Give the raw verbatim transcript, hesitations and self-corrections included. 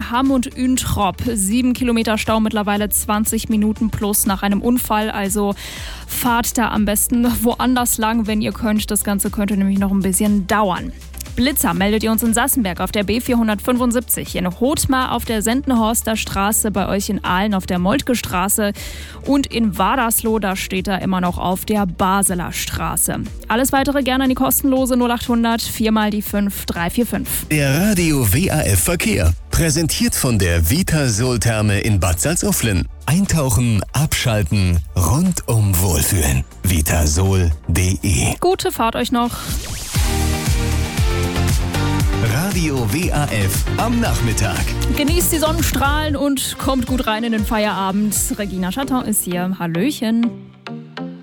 Hamm und Üntrop. Sieben Kilometer Stau, mittlerweile zwanzig Minuten plus nach einem Unfall. Also fahrt da am besten woanders lang, wenn ihr könnt. Das Ganze könnte nämlich noch ein bisschen dauern. Blitzer meldet ihr uns in Sassenberg auf der B vierhundertfünfundsiebzig, in Hothmar auf der Sendenhorster Straße, bei euch in Aalen auf der Moltke Straße und in Wadersloh, da steht er immer noch auf der Baseler Straße. Alles weitere gerne an die kostenlose null achthundert vier mal die fünf drei vier fünf. Der Radio W A F Verkehr, präsentiert von der Vitasol-Therme in Bad Salzuflen. Eintauchen, abschalten, rundum wohlfühlen. vitasol punkt de. Gute Fahrt euch noch. Radio W A F am Nachmittag. Genießt die Sonnenstrahlen und kommt gut rein in den Feierabend. Regina Chatton ist hier. Hallöchen.